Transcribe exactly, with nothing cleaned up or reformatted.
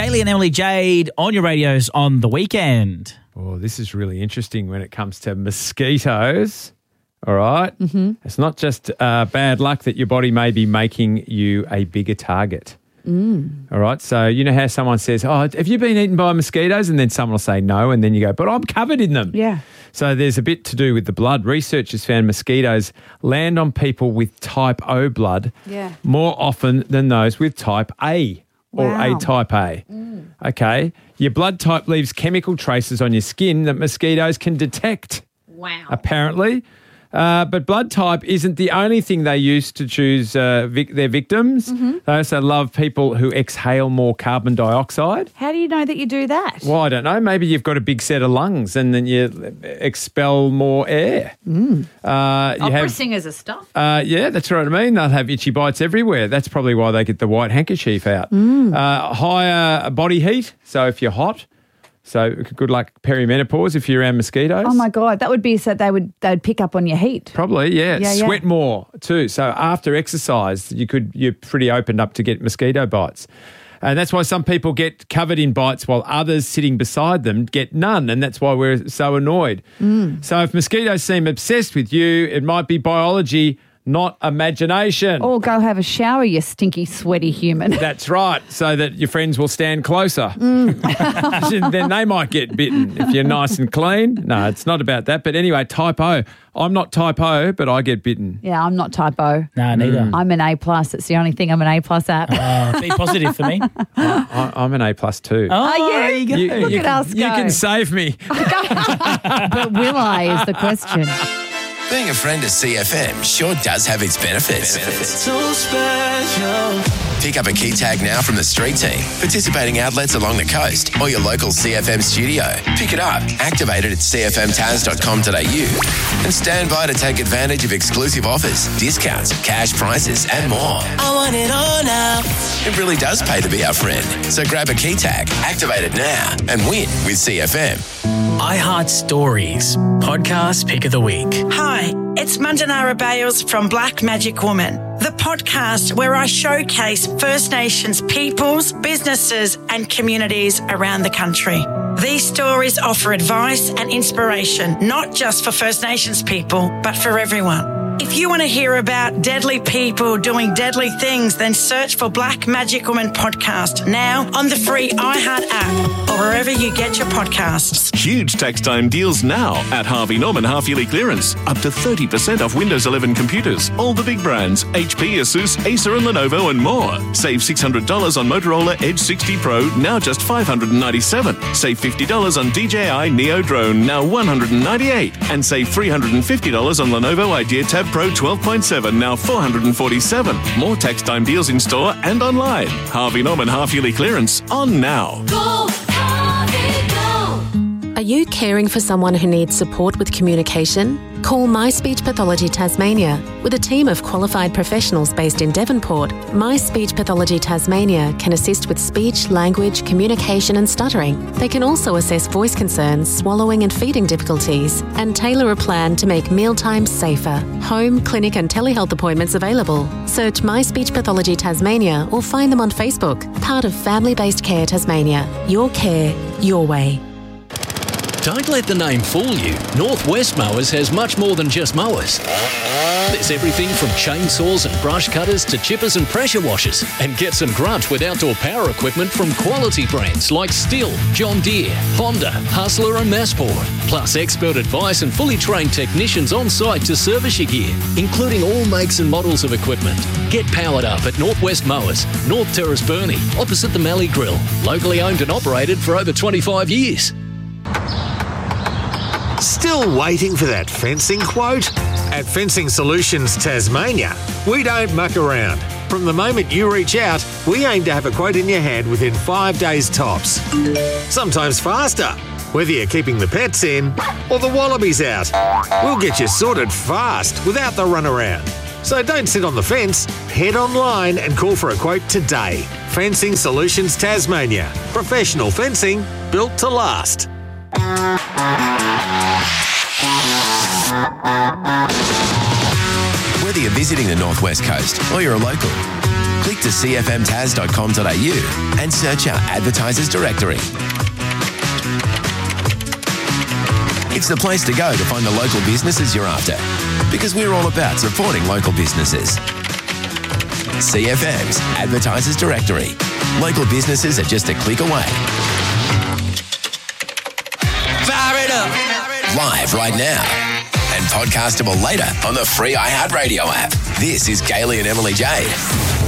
Bailey and Emily Jade on your radios on the weekend. Oh, this is really interesting when it comes to mosquitoes. All right? Mm-hmm. It's not just uh, bad luck that your body may be making you a bigger target. Mm. All right? So you know how someone says, oh, have you been eaten by mosquitoes? And then someone will say no, and then you go, but I'm covered in them. Yeah. So there's a bit to do with the blood. Researchers found mosquitoes land on people with type O blood Yeah. more often than those with type A or Wow. A type A. Mm. Okay? Your blood type leaves chemical traces on your skin that mosquitoes can detect. Wow. Apparently. Uh, but blood type isn't the only thing they use to choose uh, vic- their victims. Mm-hmm. They also love people who exhale more carbon dioxide. How do you know that you do that? Well, I don't know. Maybe you've got a big set of lungs and then you expel more air. Mm. Uh, you Opera have, singers are stuff. uh, yeah, that's what I mean. They'll have itchy bites everywhere. That's probably why they get the white handkerchief out. Mm. Uh, higher body heat. So if you're hot, so good luck perimenopause if you're around mosquitoes. Oh my God, that would be so they would they would pick up on your heat. Probably, yeah. Yeah, yeah. Sweat more too. So after exercise, you could you're pretty opened up to get mosquito bites. And that's why some people get covered in bites while others sitting beside them get none. And that's why we're so annoyed. Mm. So if mosquitoes seem obsessed with you, it might be biology, not imagination. Or go have a shower, you stinky, sweaty human. That's right, so that your friends will stand closer. Mm. Then they might get bitten if you're nice and clean. No, it's not about that. But anyway, type O. I'm not type O, but I get bitten. Yeah, I'm not type O. No, neither. I'm an A plus. It's the only thing I'm an A plus at. Uh, be positive for me. I, I'm an A plus too. Oh, you? there you go. You, Look you at can, us you go. can save me. But will I is the question. Being a friend of C F M sure does have its benefits. So special. Pick up a key tag now from the street team, participating outlets along the coast, or your local C F M studio. Pick it up, activate it at c f m taz dot com dot a u, and stand by to take advantage of exclusive offers, discounts, cash prizes, and more. I want it all now. It really does pay to be our friend. So grab a key tag, activate it now, and win with C F M. iHeart Stories, podcast pick of the week. Hi, it's Mandanara Bales from Black Magic Woman, the podcast where I showcase First Nations peoples, businesses and communities around the country. These stories offer advice and inspiration, not just for First Nations people, but for everyone. If you want to hear about deadly people doing deadly things, then search for Black Magic Woman podcast now on the free iHeart app or wherever you get your podcasts. Huge tax time deals now at Harvey Norman half-yearly clearance. Up to thirty percent off Windows eleven computers. All the big brands, H P, Asus, Acer and Lenovo and more. Save six hundred dollars on Motorola Edge sixty Pro, now just five hundred ninety-seven dollars. Save fifty dollars on D J I Neo Drone, now one hundred ninety-eight dollars. And save three hundred fifty dollars on Lenovo Idea Tab Pro twelve point seven, now four hundred forty-seven dollars. More tax time deals in store and online. Harvey Norman half-yearly clearance on now. Go, Harvey, go. Are you caring for someone who needs support with communication? Call My Speech Pathology Tasmania. With a team of qualified professionals based in Devonport, My Speech Pathology Tasmania can assist with speech, language, communication and stuttering. They can also assess voice concerns, swallowing and feeding difficulties, and tailor a plan to make mealtimes safer. Home, clinic and telehealth appointments available. Search My Speech Pathology Tasmania or find them on Facebook. Part of Family-Based Care Tasmania. Your care, your way. Don't let the name fool you. Northwest Mowers has much more than just mowers. There's everything from chainsaws and brush cutters to chippers and pressure washers. And get some grunt with outdoor power equipment from quality brands like Stihl, John Deere, Honda, Hustler and Massport. Plus expert advice and fully trained technicians on site to service your gear, including all makes and models of equipment. Get powered up at Northwest Mowers, North Terrace Burnie, opposite the Mallee Grill. Locally owned and operated for over twenty-five years. Still waiting for that fencing quote? At Fencing Solutions Tasmania, we don't muck around. From the moment you reach out, we aim to have a quote in your hand within five days tops. Sometimes faster, whether you're keeping the pets in or the wallabies out. We'll get you sorted fast without the runaround. So don't sit on the fence, head online and call for a quote today. Fencing Solutions Tasmania. Professional fencing built to last. Whether you're visiting the Northwest Coast or you're a local, click to c f m taz dot com dot a u and search our advertisers directory. It's the place to go to find the local businesses you're after, because we're all about supporting local businesses. C F M's Advertisers Directory. Local businesses are just a click away. Fire it up. Live right now and podcastable later on the free iHeartRadio app. This is Gailey and Emily Jade.